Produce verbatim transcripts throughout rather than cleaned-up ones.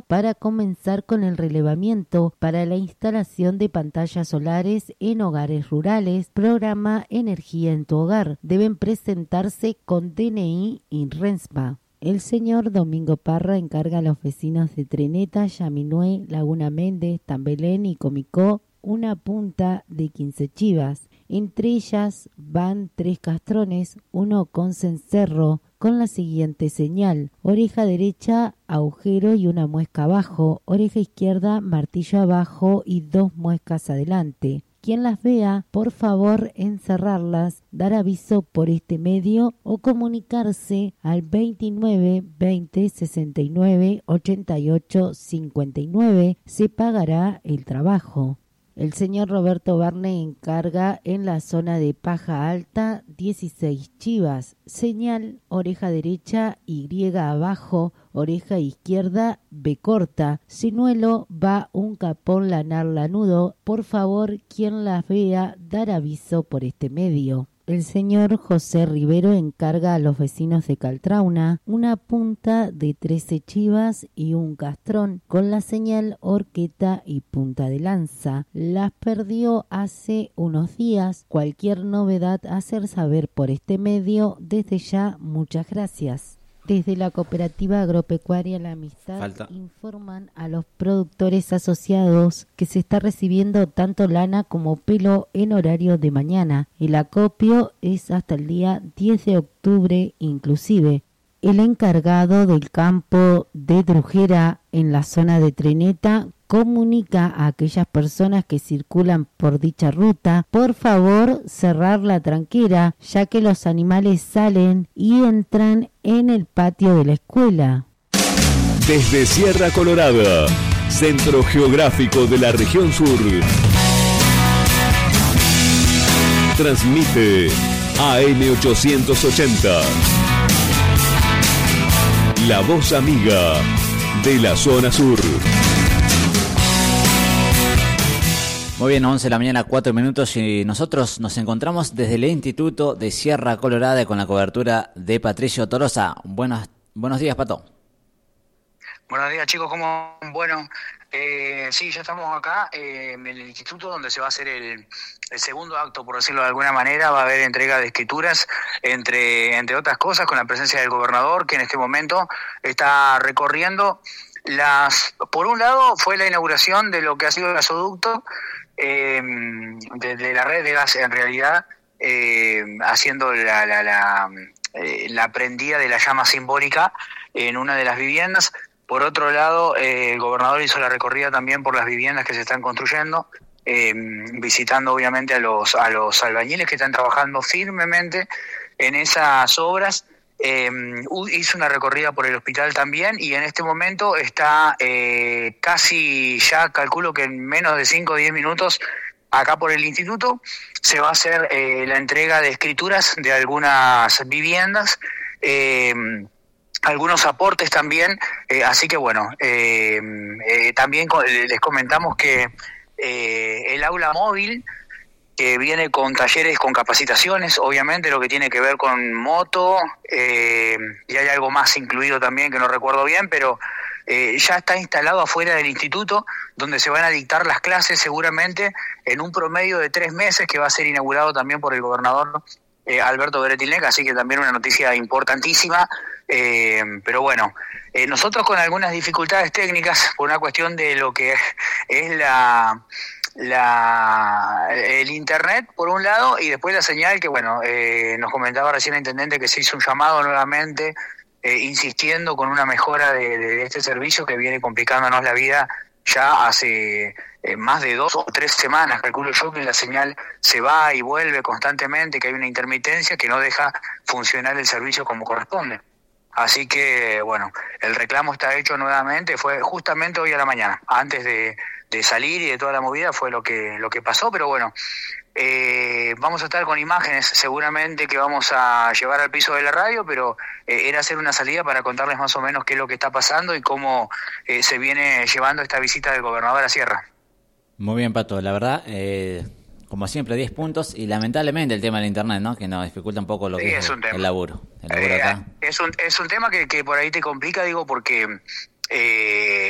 para comenzar con el relevamiento para la instalación de pantallas solares en hogares rurales. Programa Energía en tu Hogar. Deben presentarse con D N I y RENSPA. El señor Domingo Parra encarga a los vecinos de Treneta, Yaminué, Laguna Méndez, Tambelén y Comicó una punta de quince chivas. Entre ellas van tres castrones, uno con cencerro, con la siguiente señal: oreja derecha, agujero y una muesca abajo, oreja izquierda, martillo abajo y dos muescas adelante. Quien las vea, por favor encerrarlas, dar aviso por este medio o comunicarse al veintinueve veinte sesenta y nueve ochenta y ocho cincuenta y nueve. Se pagará el trabajo. El señor Roberto Barne encarga en la zona de Paja Alta dieciséis chivas. Señal oreja derecha, Y abajo, oreja izquierda, B corta. Señuelo va un capón lanar lanudo. Por favor, quien las vea, dar aviso por este medio. El señor José Rivero encarga a los vecinos de Caltrauna una punta de trece chivas y un castrón con la señal horqueta y punta de lanza. Las perdió hace unos días. Cualquier novedad a hacer saber por este medio. Desde ya, muchas gracias. Desde la Cooperativa Agropecuaria La Amistad Falta. informan a los productores asociados que se está recibiendo tanto lana como pelo en horario de mañana. El acopio es hasta el día diez de octubre inclusive. El encargado del campo de Drujera en la zona de Treneta comunica a aquellas personas que circulan por dicha ruta, por favor cerrar la tranquera, ya que los animales salen y entran en el patio de la escuela. Desde Sierra Colorada, centro geográfico de la región sur, transmite A M ochocientos ochenta, la voz amiga de la zona sur. Muy bien, once de la mañana, cuatro minutos, y nosotros nos encontramos desde el Instituto de Sierra Colorada con la cobertura de Patricio Tolosa. Buenos, buenos días, Pato. Buenos días, chicos. ¿Cómo? Bueno, eh, sí, ya estamos acá eh, en el instituto donde se va a hacer el, el segundo acto, por decirlo de alguna manera. Va a haber entrega de escrituras, entre, entre otras cosas, con la presencia del gobernador, que en este momento está recorriendo las... Por un lado, fue la inauguración de lo que ha sido el gasoducto, eh, de, de la red de gas, en realidad, eh, haciendo la, la, la, eh, la prendida de la llama simbólica en una de las viviendas. Por otro lado, eh, el gobernador hizo la recorrida también por las viviendas que se están construyendo, eh, visitando obviamente a los, a los albañiles que están trabajando firmemente en esas obras. Eh, hizo una recorrida por el hospital también, y en este momento está eh, casi, ya calculo que en menos de cinco o diez minutos, acá por el instituto, se va a hacer eh, la entrega de escrituras de algunas viviendas, eh, algunos aportes también, eh, así que bueno, eh, eh, también les comentamos que eh, el aula móvil, que viene con talleres, con capacitaciones, obviamente lo que tiene que ver con moto, eh, y hay algo más incluido también que no recuerdo bien, pero eh, ya está instalado afuera del instituto, donde se van a dictar las clases seguramente en un promedio de tres meses, que va a ser inaugurado también por el gobernador eh, Alberto Beretilnec, así que también una noticia importantísima, eh, pero bueno, eh, nosotros con algunas dificultades técnicas, por una cuestión de lo que es la... La, el internet por un lado, y después la señal, que bueno, eh, nos comentaba recién el intendente que se hizo un llamado nuevamente, eh, insistiendo con una mejora de, de este servicio que viene complicándonos la vida ya hace eh, más de dos o tres semanas. Calculo yo que la señal se va y vuelve constantemente, que hay una intermitencia que no deja funcionar el servicio como corresponde. Así que, bueno, el reclamo está hecho nuevamente, fue justamente hoy a la mañana, antes de, de salir y de toda la movida fue lo que lo que pasó, pero bueno, eh, vamos a estar con imágenes seguramente que vamos a llevar al piso de la radio, pero eh, era hacer una salida para contarles más o menos qué es lo que está pasando y cómo eh, se viene llevando esta visita del gobernador a Sierra. Muy bien, Pato, la verdad... Eh... Como siempre, diez puntos, y lamentablemente el tema del internet, ¿no? Que nos dificulta un poco lo que sí, es, es el laburo. El laburo eh, acá. Es un es un tema que, que por ahí te complica, digo, porque eh,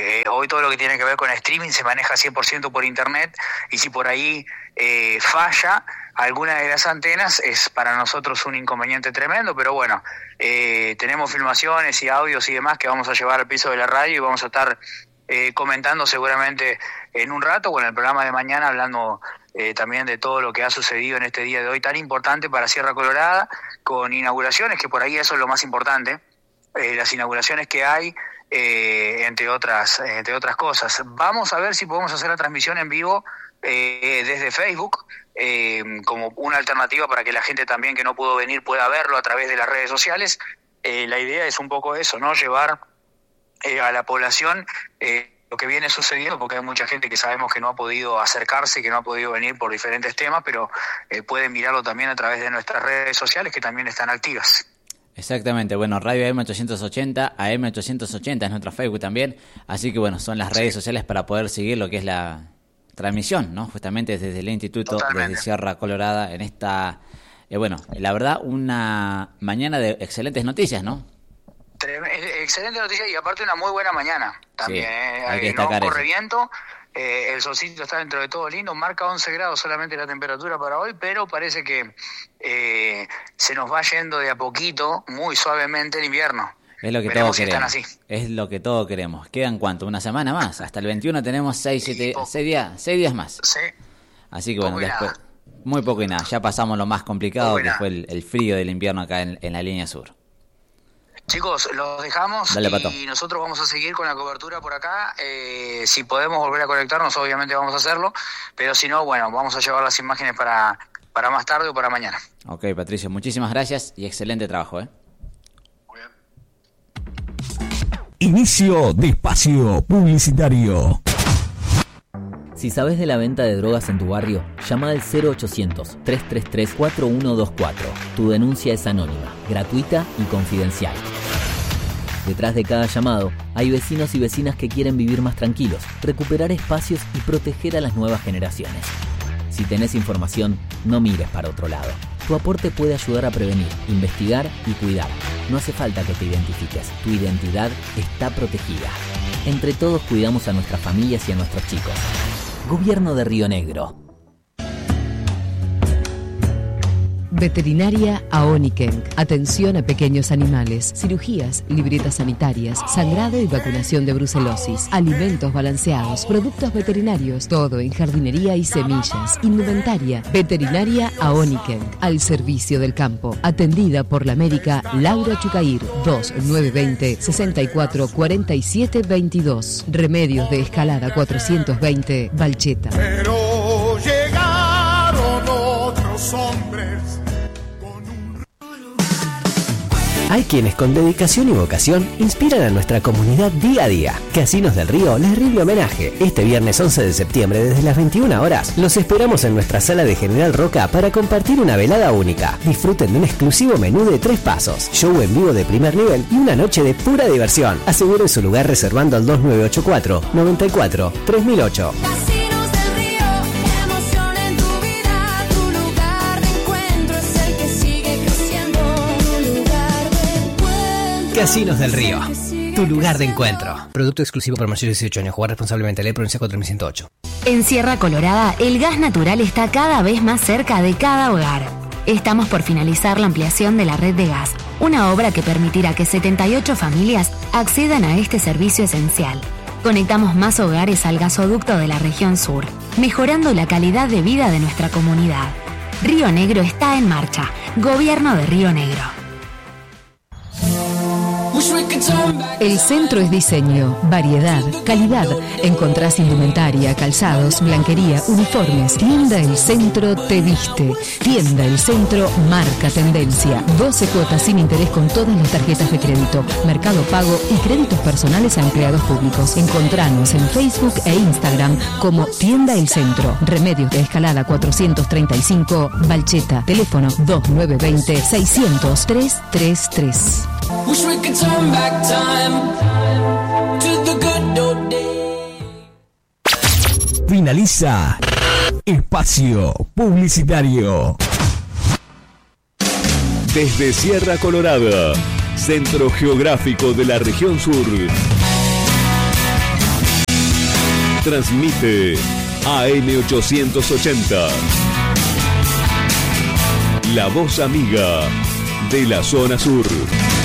hoy todo lo que tiene que ver con streaming se maneja cien por ciento por internet, y si por ahí eh, falla alguna de las antenas es para nosotros un inconveniente tremendo, pero bueno, eh, tenemos filmaciones y audios y demás que vamos a llevar al piso de la radio y vamos a estar eh, comentando seguramente en un rato o en el programa de mañana, hablando eh, también de todo lo que ha sucedido en este día de hoy tan importante para Sierra Colorada, con inauguraciones, que por ahí eso es lo más importante, eh, las inauguraciones que hay, eh, entre otras entre otras cosas. Vamos a ver si podemos hacer la transmisión en vivo eh, desde Facebook, eh, como una alternativa para que la gente también que no pudo venir pueda verlo a través de las redes sociales. Eh, la idea es un poco eso, ¿no? Llevar eh, a la población eh, lo que viene sucediendo, porque hay mucha gente que sabemos que no ha podido acercarse, que no ha podido venir por diferentes temas, pero eh, pueden mirarlo también a través de nuestras redes sociales, que también están activas. Exactamente, bueno, Radio A M ochocientos ochenta, A M ochocientos ochenta es nuestro Facebook también, así que bueno, son las redes sí. sociales para poder seguir lo que es la transmisión, ¿no? Justamente desde el Instituto, Totalmente. desde Sierra Colorada, en esta, eh, bueno, la verdad, una mañana de excelentes noticias, ¿no? Excelente noticia, y aparte una muy buena mañana también, sí, eh, hay que destacar no corre viento, eh, el solcito está dentro de todo lindo, marca once grados solamente la temperatura para hoy, pero parece que eh, se nos va yendo de a poquito, muy suavemente el invierno. Es lo que todos queremos. Así. Es lo que todos queremos. ¿Quedan cuánto? ¿Una semana más? Hasta el veintiuno tenemos seis, siete, seis días, seis días más. Sí. Así que bueno, después, muy poco y nada. Ya pasamos lo más complicado, que fue el, el frío del invierno acá en, en la línea sur. Chicos, los dejamos. Dale, Pato. Y nosotros vamos a seguir con la cobertura por acá. Eh, si podemos volver a conectarnos, obviamente vamos a hacerlo, pero si no, bueno, vamos a llevar las imágenes para, para más tarde o para mañana. Ok, Patricio, muchísimas gracias y excelente trabajo, ¿eh? Muy bien. Inicio de espacio publicitario. Si sabes de la venta de drogas en tu barrio, llama al cero ochocientos, trescientos treinta y tres, cuarenta y uno veinticuatro. Tu denuncia es anónima, gratuita y confidencial. Detrás de cada llamado, hay vecinos y vecinas que quieren vivir más tranquilos, recuperar espacios y proteger a las nuevas generaciones. Si tenés información, no mires para otro lado. Tu aporte puede ayudar a prevenir, investigar y cuidar. No hace falta que te identifiques, tu identidad está protegida. Entre todos cuidamos a nuestras familias y a nuestros chicos. Gobierno de Río Negro. Veterinaria Aoniken. Atención a pequeños animales, cirugías, libretas sanitarias, sangrado y vacunación de brucelosis, alimentos balanceados, productos veterinarios, todo en jardinería y semillas, indumentaria. Veterinaria Aoniken, al servicio del campo. Atendida por la médica Laura Chucair, dos nueve dos cero, seis cuatro cuatro siete dos dos. Remedios de Escalada cuatrocientos veinte, Valcheta. Pero llegaron otros hombres. Hay quienes con dedicación y vocación inspiran a nuestra comunidad día a día. Casinos del Río les rinde homenaje. Este viernes once de septiembre desde las veintiuna horas los esperamos en nuestra sala de General Roca para compartir una velada única. Disfruten de un exclusivo menú de tres pasos, show en vivo de primer nivel y una noche de pura diversión. Aseguren su lugar reservando al dos nueve ocho cuatro, nueve cuatro, tres mil ocho. Casinos del Río, tu lugar de encuentro. Producto exclusivo para mayores de dieciocho años. Jugar responsablemente. Ley Provincia cuatro mil ciento ocho. En Sierra Colorada, el gas natural está cada vez más cerca de cada hogar. Estamos por finalizar la ampliación de la red de gas, una obra que permitirá que setenta y ocho familias accedan a este servicio esencial. Conectamos más hogares al gasoducto de la región sur, mejorando la calidad de vida de nuestra comunidad. Río Negro está en marcha. Gobierno de Río Negro. El centro es diseño, variedad, calidad. Encontrás indumentaria, calzados, blanquería, uniformes. Tienda El Centro te viste. Tienda El Centro marca tendencia. doce cuotas sin interés con todas las tarjetas de crédito, Mercado Pago y créditos personales a empleados públicos. Encontranos en Facebook e Instagram como Tienda El Centro. Remedios de Escalada cuatrocientos treinta y cinco, Valcheta. Teléfono dos nueve dos cero, seis cero cero, tres tres tres. Finaliza espacio publicitario. Desde Sierra Colorada, centro geográfico de la región sur. Transmite A M ochocientos ochenta. La voz amiga de la zona sur.